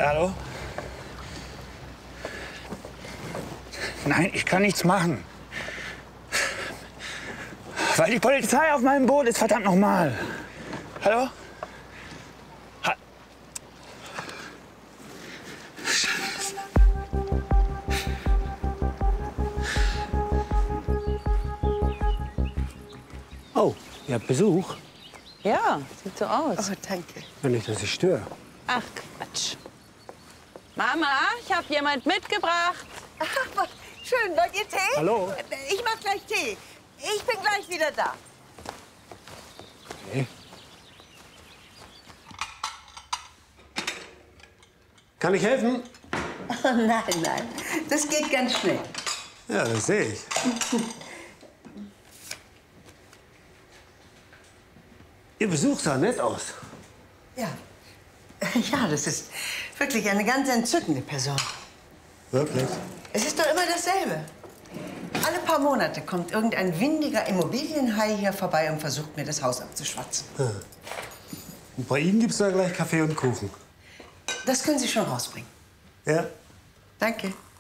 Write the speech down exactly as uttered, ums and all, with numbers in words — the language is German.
Hallo? Nein, ich kann nichts machen. Weil die Polizei auf meinem Boot ist, verdammt nochmal. Hallo? Ha Oh, ihr habt Besuch? Ja, sieht so aus. Oh, danke. Wenn nicht, dass ich störe. Ach, Quatsch. Mama, ich habe jemand mitgebracht. Ach, schön. Wollt ihr Tee? Hallo? Ich mach gleich Tee. Ich bin gleich wieder da. Okay. Kann ich helfen? Oh, nein, nein. Das geht ganz schnell. Ja, das sehe ich. Ihr Besuch sah nett aus. Ja. Ja, das ist wirklich eine ganz entzückende Person. Wirklich? Es ist doch immer dasselbe. Alle paar Monate kommt irgendein windiger Immobilienhai hier vorbei und versucht, mir das Haus abzuschwatzen. Hm. Und bei Ihnen gibt's da gleich Kaffee und Kuchen. Das können Sie schon rausbringen. Ja? Danke.